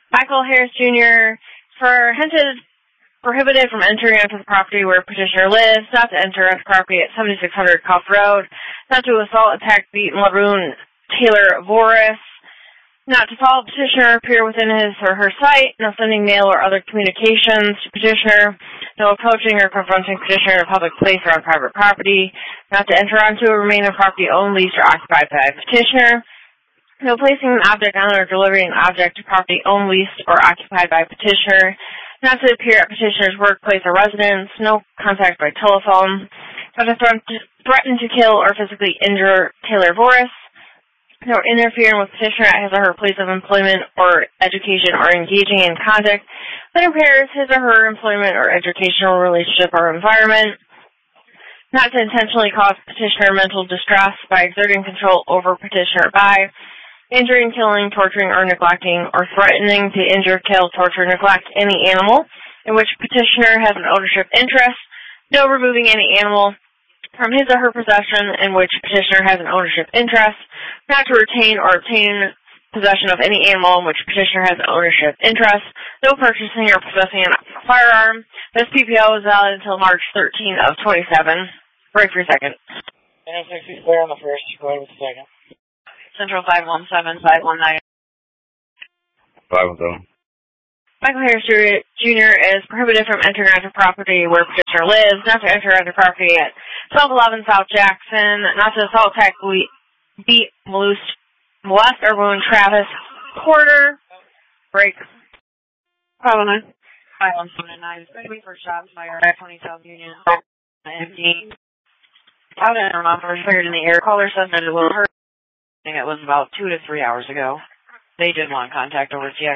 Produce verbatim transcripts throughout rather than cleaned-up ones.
Michael Harris Junior for Hented prohibited from entering onto the property where petitioner lives, not to enter onto property at seventy-six hundred Cuff Road, not to assault, attack, beat, and LaRoon Taylor Voris, not to follow petitioner, appear within his or her sight, no sending mail or other communications to petitioner, no approaching or confronting petitioner in a public place or on private property, not to enter onto or remain on property owned, leased, or occupied by a petitioner, no placing an object on or delivering an object to property owned, leased, or occupied by a petitioner, not to appear at petitioner's workplace or residence, no contact by telephone, not to threaten to kill or physically injure Taylor Voris, no interfering with petitioner at his or her place of employment or education or engaging in conduct that impairs his or her employment or educational relationship or environment, not to intentionally cause petitioner mental distress by exerting control over petitioner by injuring, killing, torturing, or neglecting, or threatening to injure, kill, torture, neglect any animal in which petitioner has an ownership interest, no removing any animal from his or her possession in which petitioner has an ownership interest, not to retain or obtain possession of any animal in which petitioner has an ownership interest, no purchasing or possessing a firearm. This P P O is valid until March thirteenth of twenty-seven. Break for a second. N S sixty clear on the first, go ahead with the second. Central five one seven, five one nine. five one seven. Michael Harris Junior is prohibited from entering onto property where petitioner lives, not to enter onto property at twelve eleven South Jackson, not to assault, attack, beat, molest, molest or wound Travis Porter. Break. five one nine. five one seven nine. It's going to be for shots fired at twenty South Union. M D. Out in our mom first fired in the air. Caller says that it will hurt. I think it was about two to three hours ago. They did want contact over T X.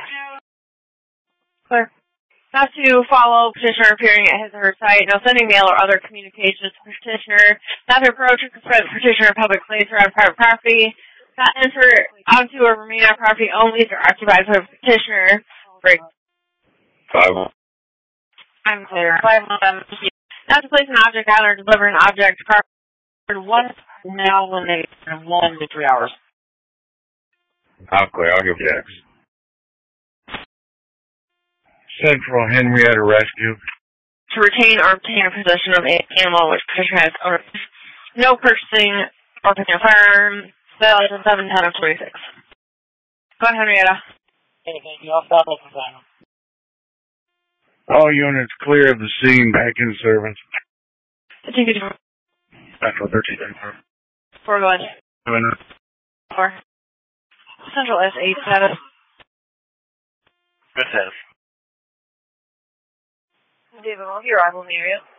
Clear. Not to follow petitioner appearing at his or her site, no sending mail or other communications to petitioner, not to approach or confront petitioner in public place or on private property, not enter onto or remain on property owned, leased, or occupied by petitioner. Break. five one. I'm clear. five one seven. Not to place an object on or deliver an object to property. One now when they one to three hours. I'm clear. I'll give you X. Central Henrietta Rescue. To retain or obtain a possession of an animal which petitioner has ownership. No purchasing or picking a firearm. Valid on seven ten of twenty-six. Go ahead, Henrietta. Anything else? Stop open time. All units clear of the scene, back in service. Central thirteen. Four, go ahead. Four. Central S eight status. Good status. David, will your arrival in the area?